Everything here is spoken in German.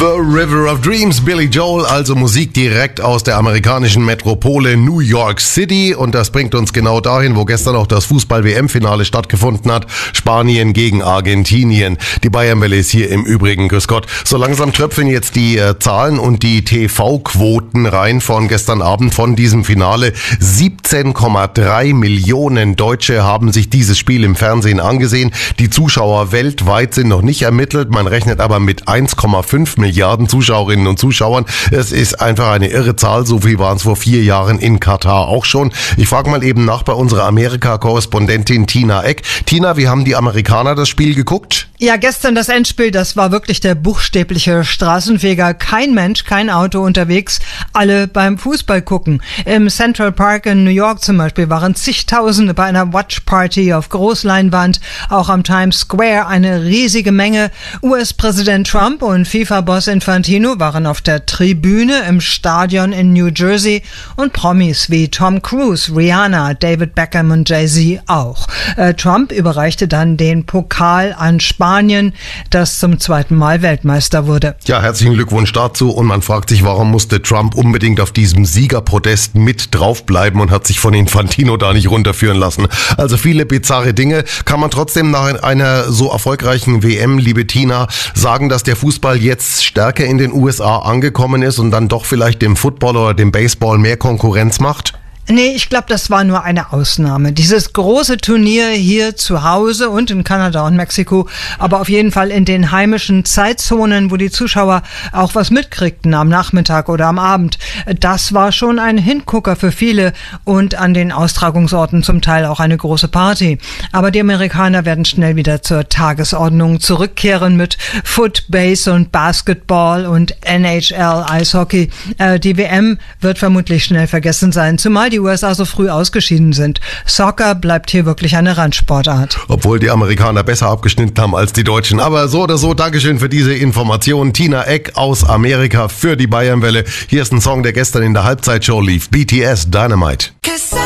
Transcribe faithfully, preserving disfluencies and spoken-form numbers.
River of Dreams, Billy Joel, also Musik direkt aus der amerikanischen Metropole New York City. Und das bringt uns genau dahin, wo gestern auch das Fußball-W M-Finale stattgefunden hat. Spanien gegen Argentinien. Die Bayernwelle ist hier im Übrigen, grüß Gott. So langsam tröpfeln jetzt die äh, Zahlen und die T V-Quoten rein von gestern Abend von diesem Finale. siebzehn Komma drei Millionen Deutsche haben sich dieses Spiel im Fernsehen angesehen. Die Zuschauer weltweit sind noch nicht ermittelt. Man rechnet aber mit eins Komma fünf Milliarden Zuschauerinnen und Zuschauern. Es ist einfach eine irre Zahl. So viel waren es vor vier Jahren in Katar auch schon. Ich frage mal eben nach bei unserer Amerika-Korrespondentin Tina Eck. Tina, wie haben die Amerikaner das Spiel geguckt? Ja, gestern das Endspiel, das war wirklich der buchstäbliche Straßenfeger. Kein Mensch, kein Auto unterwegs, alle beim Fußball gucken. Im Central Park in New York zum Beispiel waren zigtausende bei einer Watch-Party auf Großleinwand. Auch am Times Square eine riesige Menge. U S-Präsident Trump und FIFA-Boss Infantino waren auf der Tribüne im Stadion in New Jersey und Promis wie Tom Cruise, Rihanna, David Beckham und Jay-Z auch. Äh, Trump überreichte dann den Pokal an Spanien, das zum zweiten Mal Weltmeister wurde. Ja, herzlichen Glückwunsch dazu. Und man fragt sich, warum musste Trump unbedingt auf diesem Siegerprotest mit draufbleiben und hat sich von Infantino da nicht runterführen lassen. Also viele bizarre Dinge. Kann man trotzdem nach einer so erfolgreichen W M, liebe Tina, sagen, dass der Fußball jetzt stärker in den U S A angekommen ist und dann doch vielleicht dem Football oder dem Baseball mehr Konkurrenz macht? Nee, ich glaube, das war nur eine Ausnahme. Dieses große Turnier hier zu Hause und in Kanada und Mexiko, aber auf jeden Fall in den heimischen Zeitzonen, wo die Zuschauer auch was mitkriegten am Nachmittag oder am Abend. Das war schon ein Hingucker für viele und an den Austragungsorten zum Teil auch eine große Party. Aber die Amerikaner werden schnell wieder zur Tagesordnung zurückkehren mit Foot, Base und Basketball und N H L Eishockey. Äh, die W M wird vermutlich schnell vergessen sein, zumal die U S A so früh ausgeschieden sind. Soccer bleibt hier wirklich eine Randsportart. Obwohl die Amerikaner besser abgeschnitten haben als die Deutschen. Aber so oder so, Dankeschön für diese Information. Tina Eck aus Amerika für die Bayernwelle. Hier ist ein Song, der gestern in der Halbzeitshow lief. B T S Dynamite.